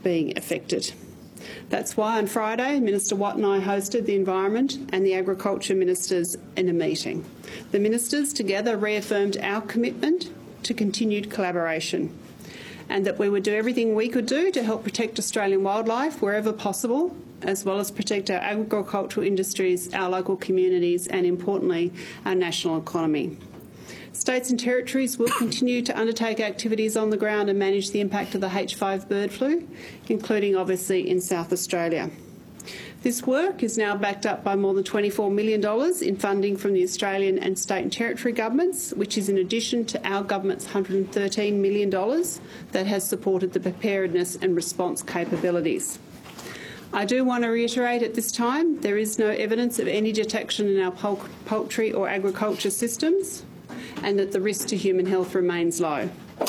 being affected. That's why on Friday, Minister Watt and I hosted the Environment and the Agriculture Ministers in a meeting. The ministers together reaffirmed our commitment to continued collaboration and that we would do everything we could do to help protect Australian wildlife wherever possible, as well as protect our agricultural industries, our local communities and, importantly, our national economy. States and territories will continue to undertake activities on the ground and manage the impact of the H5 bird flu, including obviously in South Australia. This work is now backed up by more than $24 million in funding from the Australian and state and territory governments, which is in addition to our government's $113 million that has supported the preparedness and response capabilities. I do want to reiterate at this time there is no evidence of any detection in our poultry or agriculture systems, and that the risk to human health remains low.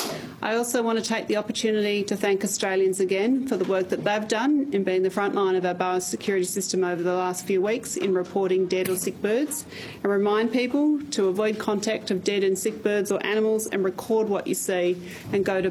I also want to take the opportunity to thank Australians again for the work that they've done in being the front line of our biosecurity system over the last few weeks in reporting dead or sick birds, and remind people to avoid contact of dead and sick birds or animals and record what you see, and go to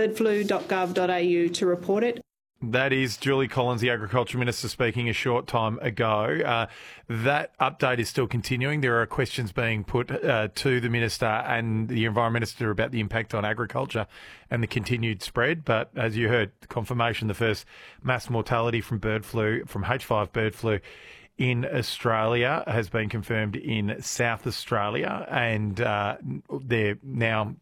birdflu.gov.au to report it. That is Julie Collins, the Agriculture Minister, speaking a short time ago. That update is still continuing. There are questions being put to the Minister and the Environment Minister about the impact on agriculture and the continued spread. But as you heard, confirmation, the first mass mortality from bird flu, from H5 bird flu in Australia has been confirmed in South Australia, and they're now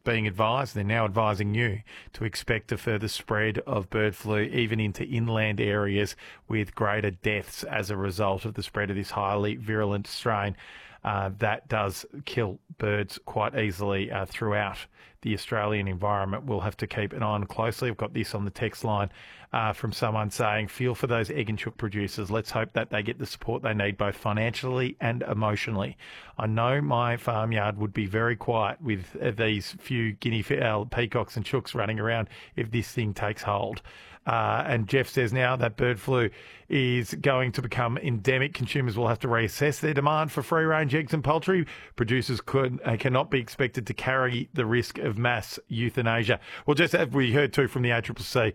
advising you to expect a further spread of bird flu even into inland areas, with greater deaths as a result of the spread of this highly virulent strain that does kill birds quite easily throughout the Australian environment. We'll have to keep an eye on closely. I've got this on the text line from someone saying, feel for those egg and chook producers. Let's hope that they get the support they need, both financially and emotionally. I know my farmyard would be very quiet with these few guinea fowl, peacocks and chooks running around if this thing takes hold. And Jeff says now that bird flu is going to become endemic, consumers will have to reassess their demand for free-range eggs and poultry. Producers cannot be expected to carry the risk of mass euthanasia. Well, just as we heard too from the ACCC,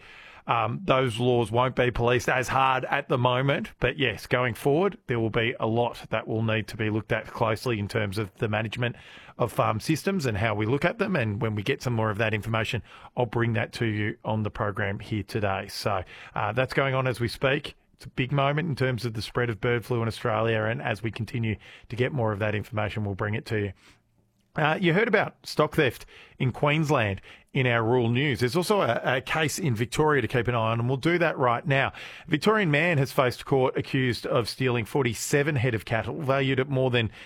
those laws won't be policed as hard at the moment. But yes, going forward, there will be a lot that will need to be looked at closely in terms of the management of farm systems and how we look at them. And when we get some more of that information, I'll bring that to you on the program here today. So that's going on as we speak. It's a big moment in terms of the spread of bird flu in Australia. And as we continue to get more of that information, we'll bring it to you. You heard about stock theft in Queensland in our rural news. There's also a case in Victoria to keep an eye on, and we'll do that right now. A Victorian man has faced court accused of stealing 47 head of cattle valued at more than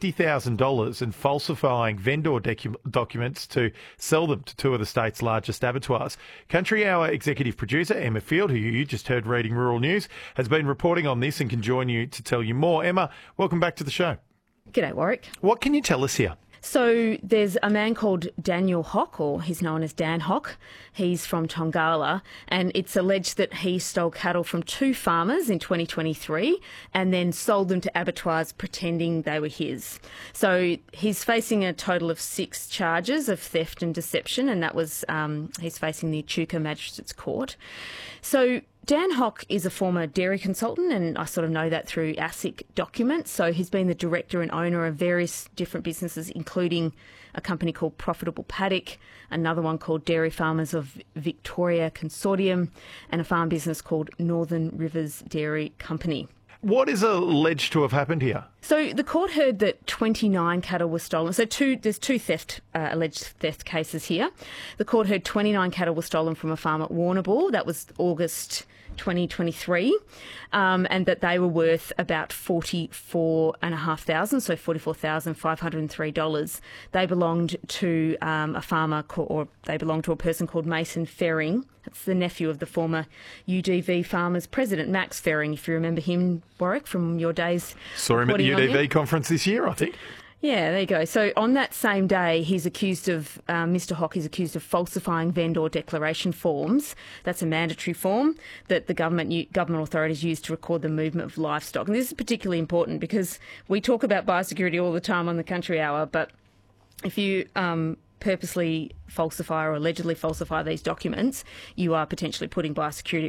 $50,000 and falsifying vendor documents to sell them to two of the state's largest abattoirs. Country Hour executive producer Emma Field, who you just heard reading rural news, has been reporting on this and can join you to tell you more. Emma, welcome back to the show. G'day, Warwick. What can you tell us here? So there's a man called Daniel Hock, or he's known as Dan Hock. He's from Tongala, and it's alleged that he stole cattle from two farmers in 2023 and then sold them to abattoirs pretending they were his. So he's facing a total of 6 charges of theft and deception, and that was he's facing the Echuca Magistrates Court. So Dan Hock is a former dairy consultant, and I sort of know that through ASIC documents. So he's been the director and owner of various different businesses, including a company called Profitable Paddock, another one called Dairy Farmers of Victoria Consortium, and a farm business called Northern Rivers Dairy Company. What is alleged to have happened here? So the court heard that 29 cattle were stolen. So there's two alleged theft cases here. The court heard 29 cattle were stolen from a farm at Warrnambool. That was August 2023, and that they were worth about $44,500, so $44,503. They belonged to a farmer, or they belonged to a person called Mason Ferring. That's the nephew of the former UDV Farmers president, Max Ferring, if you remember him, Warwick, from your days. Saw him at the UDV conference this year, I think. Yeah, there you go. So on that same day, he's accused of, Mr Hock is accused of falsifying vendor declaration forms. That's a mandatory form that the government authorities use to record the movement of livestock. And this is particularly important because we talk about biosecurity all the time on the Country Hour, but if you purposely falsify or allegedly falsify these documents, you are potentially putting biosecurity